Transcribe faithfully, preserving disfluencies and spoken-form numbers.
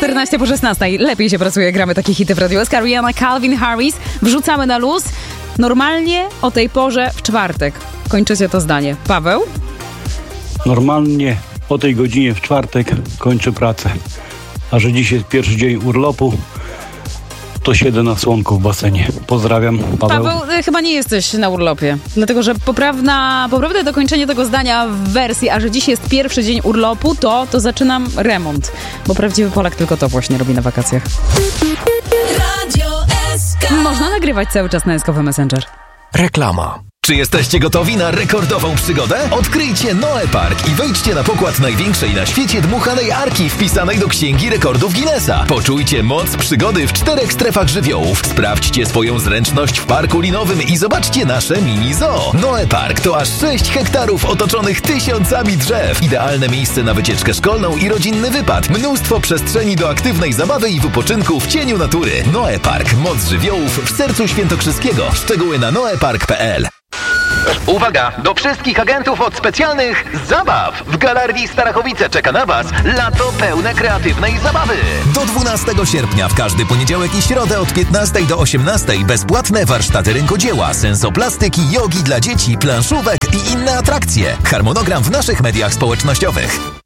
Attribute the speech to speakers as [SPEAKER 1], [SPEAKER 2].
[SPEAKER 1] czternaście po szesnastej. Lepiej się pracuje, gramy takie hity w Radio S K. Rihanna, Calvin Harris. Wrzucamy na luz. Normalnie o tej porze w czwartek. Kończycie to zdanie. Paweł?
[SPEAKER 2] Normalnie o tej godzinie w czwartek kończę pracę. A że dzisiaj jest pierwszy dzień urlopu, to siedzę na słonku w basenie. Pozdrawiam, Paweł.
[SPEAKER 1] Paweł, y, chyba nie jesteś na urlopie. Dlatego, że poprawna, poprawne dokończenie tego zdania w wersji, a że dziś jest pierwszy dzień urlopu, to, to zaczynam remont. Bo prawdziwy Polak tylko to właśnie robi na wakacjach. Radio S K. Można nagrywać cały czas na Eskowy Messenger.
[SPEAKER 3] Reklama. Czy jesteście gotowi na rekordową przygodę? Odkryjcie Noe Park i wejdźcie na pokład największej na świecie dmuchanej arki wpisanej do Księgi Rekordów Guinnessa. Poczujcie moc przygody w czterech strefach żywiołów. Sprawdźcie swoją zręczność w parku linowym i zobaczcie nasze mini zoo. Noe Park to aż sześć hektarów otoczonych tysiącami drzew. Idealne miejsce na wycieczkę szkolną i rodzinny wypad. Mnóstwo przestrzeni do aktywnej zabawy i wypoczynku w cieniu natury. Noe Park. Moc żywiołów w sercu świętokrzyskiego. Szczegóły na noepark kropka p l.
[SPEAKER 4] Uwaga! Do wszystkich agentów od specjalnych zabaw! W Galerii Starachowice czeka na Was lato pełne kreatywnej zabawy!
[SPEAKER 3] Do dwunastego sierpnia w każdy poniedziałek i środę od piętnastej do osiemnastej bezpłatne warsztaty rękodzieła, sensoplastyki, jogi dla dzieci, planszówek i inne atrakcje. Harmonogram w naszych mediach społecznościowych.